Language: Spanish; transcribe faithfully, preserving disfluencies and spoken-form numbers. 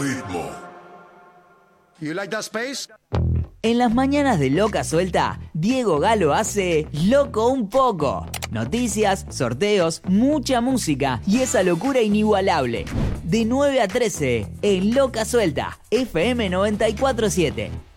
ritmo. You like that space? En las mañanas de Loca Suelta, Diego Galo hace Loco un poco. Noticias, sorteos, mucha música y esa locura inigualable. De nueve a trece, en Loca Suelta, F M noventa y cuatro punto siete.